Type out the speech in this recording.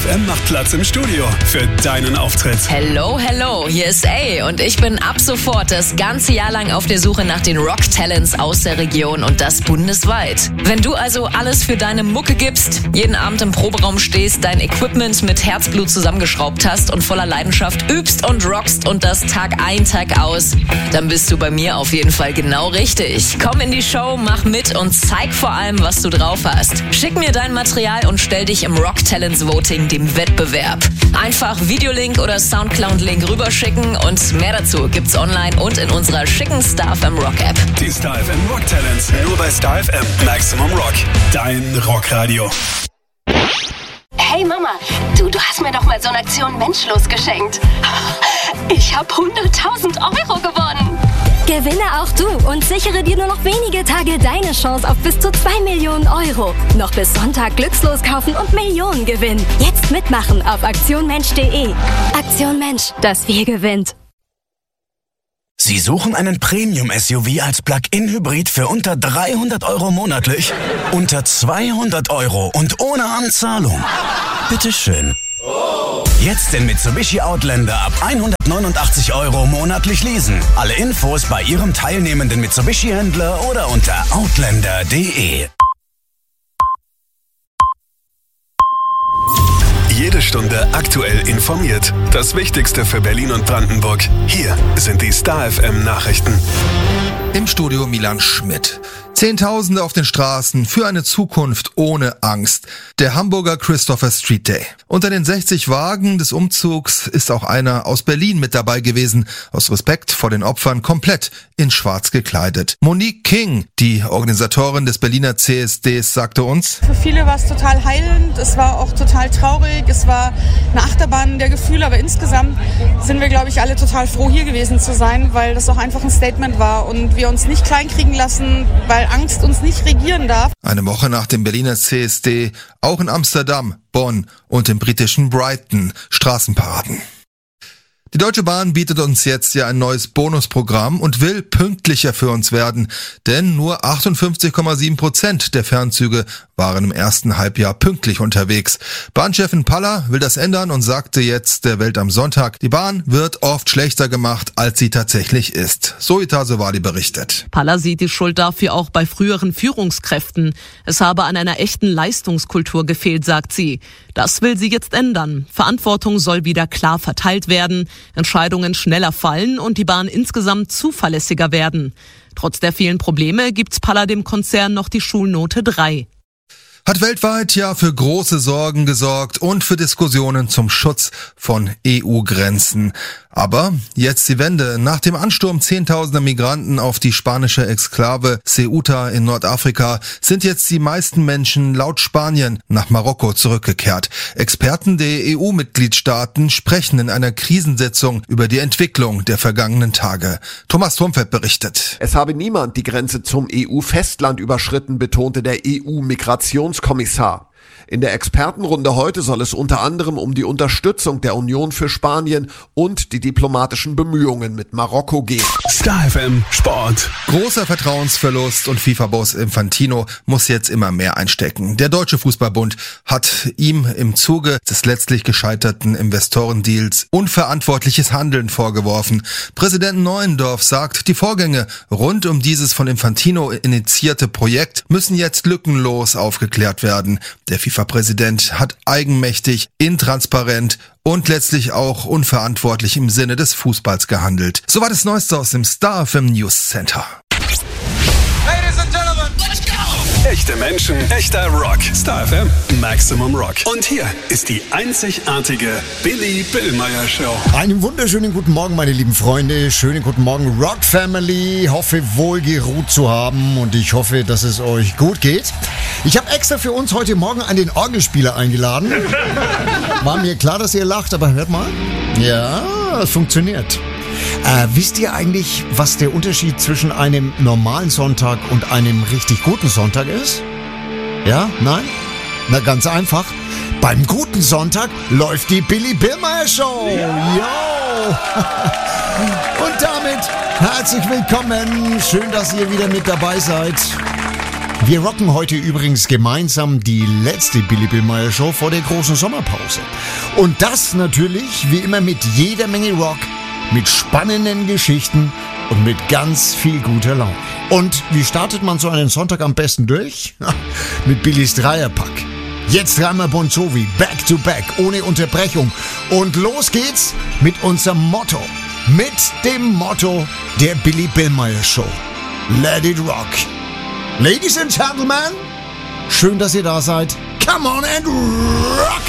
FM macht Platz im Studio für deinen Auftritt. Hello, hier ist A und ich bin ab sofort das ganze Jahr lang auf der Suche nach den Rock-Talents aus der Region und das bundesweit. Wenn du also alles für deine Mucke gibst, jeden Abend im Proberaum stehst, dein Equipment mit Herzblut zusammengeschraubt hast und voller Leidenschaft übst und rockst und das Tag ein, Tag aus, dann bist du bei mir auf jeden Fall genau richtig. Komm in die Show, mach mit und zeig vor allem, was du drauf hast. Schick mir dein Material und stell dich im Rock Talents Voting, dem Wettbewerb. Einfach Videolink oder Soundcloud-Link rüberschicken und mehr dazu gibt's online und in unserer schicken Star FM Rock App. Die Star FM Rock Talents, nur bei Star FM Maximum Rock, dein Rockradio. Hey Mama, du hast mir doch mal so eine Aktion Menschlos geschenkt. Ich habe 100.000 Euro gewonnen. Gewinne auch du und sichere dir nur noch wenige Tage deine Chance auf bis zu 2 Millionen Euro. Noch bis Sonntag glückslos kaufen und Millionen gewinnen. Jetzt mitmachen auf aktionmensch.de. Aktion Mensch, das viel gewinnt. Sie suchen einen Premium-SUV als Plug-in-Hybrid für unter 300 Euro monatlich? Unter 200 Euro und ohne Anzahlung? Bitteschön. Jetzt den Mitsubishi Outlander ab 189 Euro monatlich leasen. Alle Infos bei Ihrem teilnehmenden Mitsubishi-Händler oder unter outlander.de. Jede Stunde aktuell informiert. Das Wichtigste für Berlin und Brandenburg. Hier sind die Star FM Nachrichten. Im Studio Milan Schmidt. Zehntausende auf den Straßen für eine Zukunft ohne Angst. Der Hamburger Christopher Street Day. Unter den 60 Wagen des Umzugs ist auch einer aus Berlin mit dabei gewesen. Aus Respekt vor den Opfern komplett in schwarz gekleidet. Monique King, die Organisatorin des Berliner CSDs, sagte uns: Für viele war es total heilend, es war auch total traurig, es war eine Achterbahn der Gefühle, aber insgesamt sind wir, glaube ich, alle total froh, hier gewesen zu sein, weil das auch einfach ein Statement war und wir uns nicht kleinkriegen lassen, weil Angst uns nicht regieren darf. Eine Woche nach dem Berliner CSD auch in Amsterdam, Bonn und im britischen Brighton Straßenparaden. Die Deutsche Bahn bietet uns jetzt ja ein neues Bonusprogramm und will pünktlicher für uns werden, denn nur 58,7% der Fernzüge waren im ersten Halbjahr pünktlich unterwegs. Bahnchefin Paller will das ändern und sagte jetzt der Welt am Sonntag, die Bahn wird oft schlechter gemacht, als sie tatsächlich ist. Zoita Sowali berichtet. Paller sieht die Schuld dafür auch bei früheren Führungskräften. Es habe an einer echten Leistungskultur gefehlt, sagt sie. Das will sie jetzt ändern. Verantwortung soll wieder klar verteilt werden, Entscheidungen schneller fallen und die Bahn insgesamt zuverlässiger werden. Trotz der vielen Probleme gibt's Paller dem Konzern noch die Schulnote 3. Hat weltweit ja für große Sorgen gesorgt und für Diskussionen zum Schutz von EU-Grenzen. Aber jetzt die Wende. Nach dem Ansturm zehntausender Migranten auf die spanische Exklave Ceuta in Nordafrika sind jetzt die meisten Menschen laut Spanien nach Marokko zurückgekehrt. Experten der EU-Mitgliedstaaten sprechen in einer Krisensitzung über die Entwicklung der vergangenen Tage. Thomas Trumfeld berichtet. Es habe niemand die Grenze zum EU-Festland überschritten, betonte der EU-Migrationskommissar. In der Expertenrunde heute soll es unter anderem um die Unterstützung der Union für Spanien und die diplomatischen Bemühungen mit Marokko gehen. Star FM Sport. Großer Vertrauensverlust und FIFA-Boss Infantino muss jetzt immer mehr einstecken. Der Deutsche Fußballbund hat ihm im Zuge des letztlich gescheiterten Investorendeals unverantwortliches Handeln vorgeworfen. Präsident Neuendorf sagt, die Vorgänge rund um dieses von Infantino initiierte Projekt müssen jetzt lückenlos aufgeklärt werden. Der FIFA-Präsident hat eigenmächtig, intransparent und letztlich auch unverantwortlich im Sinne des Fußballs gehandelt. So war das Neueste aus dem Star FM News Center. Ladies and Gentlemen, let's go! Echte Menschen, echter Rock. Star FM, Maximum Rock. Und hier ist die einzigartige Billy Billmeyer Show. Einen wunderschönen guten Morgen, meine lieben Freunde. Schönen guten Morgen, Rock Family. Hoffe, wohl geruht zu haben und ich hoffe, dass es euch gut geht. Ich habe extra für uns heute Morgen einen Orgelspieler eingeladen. War mir klar, dass ihr lacht, aber hört mal. Ja, es funktioniert. Wisst ihr eigentlich, was der Unterschied zwischen einem normalen Sonntag und einem richtig guten Sonntag ist? Ja? Nein? Na, ganz einfach. Beim guten Sonntag läuft die Billy Billmeyer Show. Yo! Und damit herzlich willkommen. Schön, dass ihr wieder mit dabei seid. Wir rocken heute übrigens gemeinsam die letzte Billy Billmeyer Show vor der großen Sommerpause. Und das natürlich wie immer mit jeder Menge Rock, mit spannenden Geschichten und mit ganz viel guter Laune. Und wie startet man so einen Sonntag am besten durch? Mit Billys Dreierpack. Jetzt dreimal Bon Jovi, back to back, ohne Unterbrechung. Und los geht's mit unserem Motto. Mit dem Motto der Billy Billmeyer Show. Let it rock. Ladies and Gentlemen, schön, dass ihr da seid. Come on and rock!